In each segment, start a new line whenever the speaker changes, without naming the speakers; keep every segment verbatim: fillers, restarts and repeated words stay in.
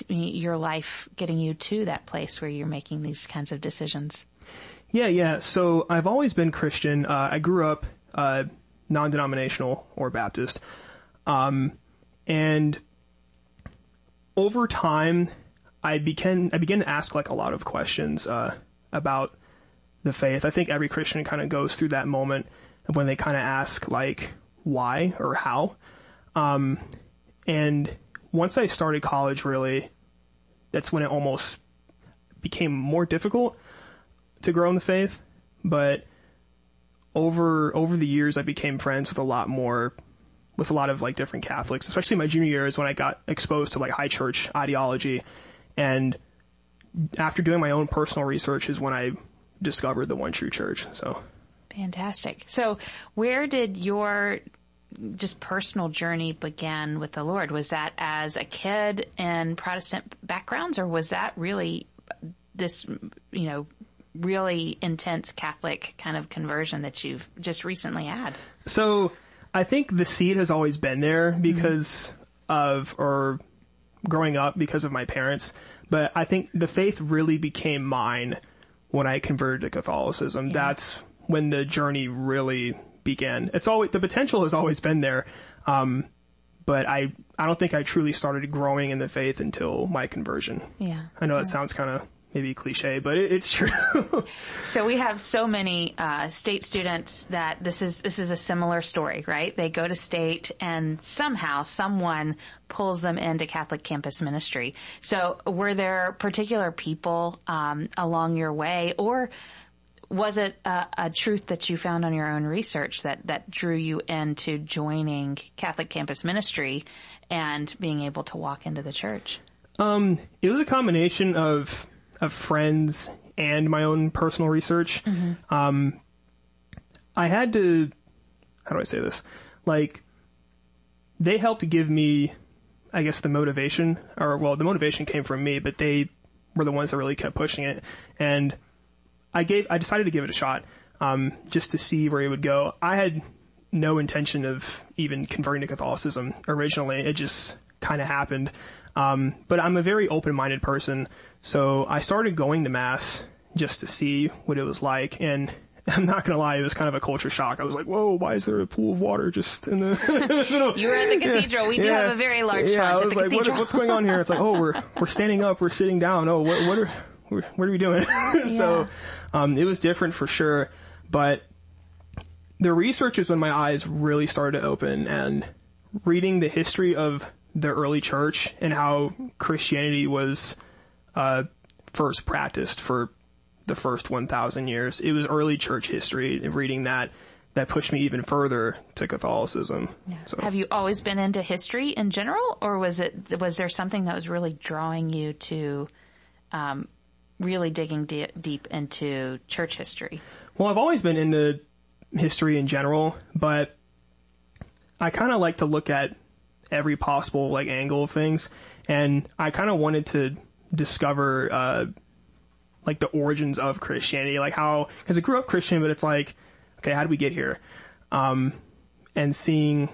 your life getting you to that place where you're making these kinds of decisions?
Yeah, yeah. So I've always been Christian. Uh, I grew up uh, non-denominational or Baptist. Um, and over time, I began, I began to ask like a lot of questions uh, about the faith. I think every Christian kind of goes through that moment when they kind of ask like why or how. Um, and once I started college, really, that's when it almost became more difficult to grow in the faith. But over, over the years, I became friends with a lot more, with a lot of like different Catholics, especially my junior year is when I got exposed to like high church ideology. And after doing my own personal research is when I discovered the one true church. So
fantastic. So where did your just personal journey begin with the Lord? Was that as a kid in Protestant backgrounds, or was that really this, you know, really intense Catholic kind of conversion that you've just recently had?
So I think the seed has always been there because mm-hmm. of, or growing up because of my parents. But I think the faith really became mine when I converted to Catholicism. Yeah. That's when the journey really began. It's always, the potential has always been there. Um, but I, I don't think I truly started growing in the faith until my conversion.
Yeah.
I know
yeah.
that sounds kind of maybe cliche, but it, it's true.
So we have so many, uh, state students that this is, this is a similar story, right? They go to state and somehow someone pulls them into Catholic campus ministry. So were there particular people, um, along your way, or was it a, a truth that you found on your own research that, that drew you into joining Catholic campus ministry and being able to walk into the church?
Um, it was a combination of, of friends and my own personal research. Mm-hmm. Um, I had to, how do I say this? Like, they helped give me, I guess, the motivation, or, well, the motivation came from me, but they were the ones that really kept pushing it. And I gave, I decided to give it a shot, um, just to see where it would go. I had no intention of even converting to Catholicism originally. It just kind of happened. Um, but I'm a very open-minded person, so I started going to Mass just to see what it was like, and I'm not gonna lie, it was kind of a culture shock. I was like, whoa, why is there a pool of water just in the middle?
You were at the cathedral. We do
yeah.
have a very large
yeah,
font
I was
at the
like, what,
cathedral.
what's going on here? It's like, oh, we're, we're standing up, we're sitting down. Oh, what, what are, what are we doing?
Yeah.
So, um, it was different for sure, but the research is when my eyes really started to open, and reading the history of the early church and how Christianity was, uh, first practiced for the first one thousand years. It was early church history, and reading that, that pushed me even further to Catholicism.
Yeah.
So.
Have you always been into history in general, or was it, was there something that was really drawing you to, um, really digging de- deep into church history?
Well, I've always been into history in general, but I kind of like to look at every possible like angle of things, and I kind of wanted to discover uh like the origins of Christianity, like how, because I grew up Christian, but it's like, okay, how did we get here? Um and seeing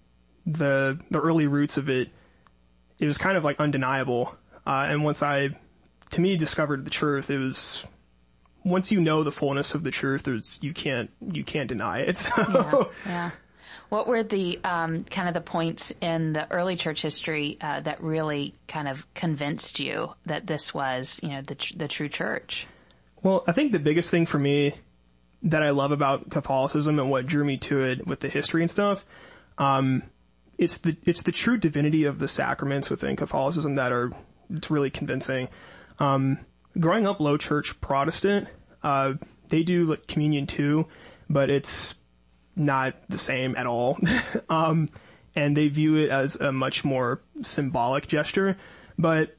the the early roots of it, it was kind of like undeniable. Uh and once I, to me, discovered the truth, it was, once you know the fullness of the truth, there's you can't you can't deny it. So
yeah, yeah. What were the um, kind of the points in the early church history uh, that really kind of convinced you that this was, you know, the tr- the true church?
Well, I think the biggest thing for me that I love about Catholicism and what drew me to it with the history and stuff, um, it's the it's the true divinity of the sacraments within Catholicism that are, it's really convincing. Um, growing up low church Protestant, uh, they do like communion too, but it's not the same at all. um, and they view it as a much more symbolic gesture. But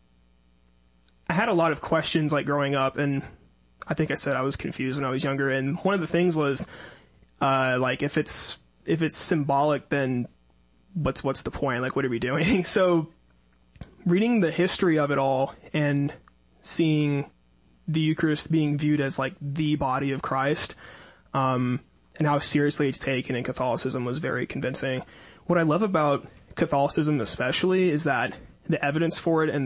I had a lot of questions like growing up, and I think I said I was confused when I was younger. And one of the things was, uh, like if it's, if it's symbolic, then what's, what's the point? Like, what are we doing? So reading the history of it all and seeing the Eucharist being viewed as like the body of Christ, um, and how seriously it's taken in Catholicism was very convincing. What I love about Catholicism especially is that the evidence for it and